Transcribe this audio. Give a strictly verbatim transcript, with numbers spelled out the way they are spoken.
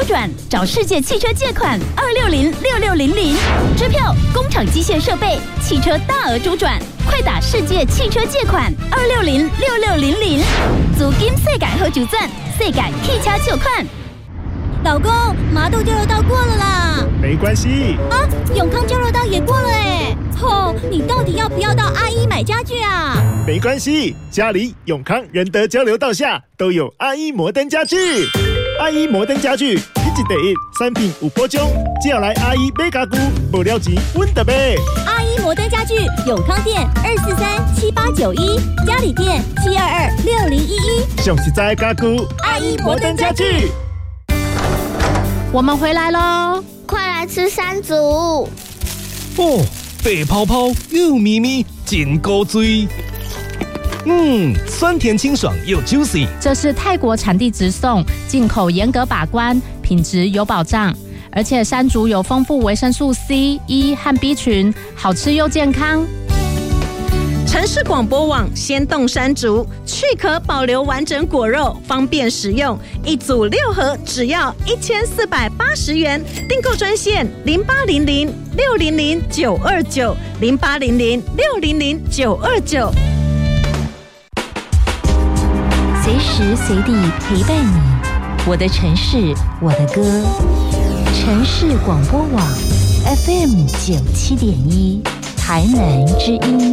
转，找世界汽车借款二六零六六零零，支票、工厂机械设备、汽车大额周转，快打世界汽车借款二六零六六零零，租金世界好就赚，世界汽车借款。 老公，麻豆交流道过了啦。 没关系啊，永康交流道也过了哎。吼，你到底要不要到阿一买家具啊？ 没关系，家里永康仁德交流道下都有阿一摩登家具。阿一摩登家具，你一第一产品有保障，只要来阿一买家具，无了钱阮就买。 阿一摩登家具永康店二四三七八九一，嘉里店七二二六零一一， 上实在的家具， 阿一摩登家具。 我们回来咯， 快来吃山竹哦，白泡泡又咪咪，真够醉。嗯，酸甜清爽又 juicy。 这是泰国产地直送，进口严格把关，品质有保障。而且山竹有丰富维生素 C、E 和 B 群，好吃又健康。 城市广播网鲜冻山竹，去壳保留完整果肉，方便食用。一组六盒，只要一千四百八十元。订购专线零八零零六零零九二九零八零零六零零九二九。 随时随地陪伴你，我的城市，我的歌。城市广播网 F M 九七点一，台南之音。